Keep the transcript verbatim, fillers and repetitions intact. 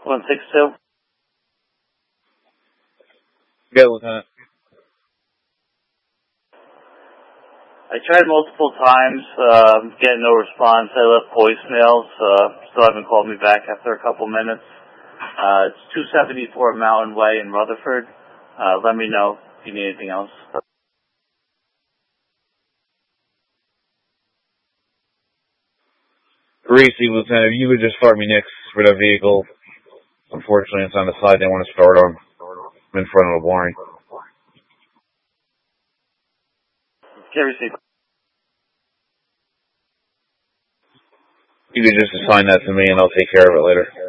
one six two. Yeah, Lieutenant. I tried multiple times, uh, getting no response. I left voicemails, uh, still haven't called me back after a couple minutes. Uh, it's two seventy-four Mountain Way in Rutherford. Uh, let me know if you need anything else. Reese, Lieutenant, if you would just start me next for that vehicle. Unfortunately, it's on the side they want to start on. I'm in front of a barn. Okay, receive. You could just assign that to me and I'll take care of it later.